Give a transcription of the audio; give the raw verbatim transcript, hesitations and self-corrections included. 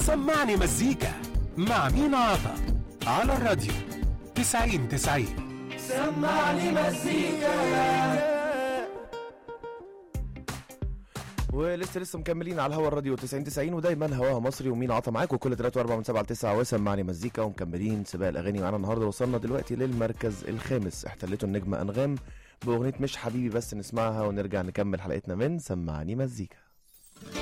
سمعني مزيكا مع مينا عطا على الراديو تسعين تسعين. سمعني مزيكا. ولسه لسه مكملين على الهوا الراديو تسعين تسعين، ودايما هواها مصري، ومين عطا معاكم كل تلاتة واربعة من سبعة لتسعة، وسمعني مزيكا. ومكملين سباق الاغاني معانا النهارده. وصلنا دلوقتي للمركز الخامس، احتلته النجمه انغام باغنيه مش حبيبي بس. نسمعها ونرجع نكمل حلقتنا من سمعني مزيكا.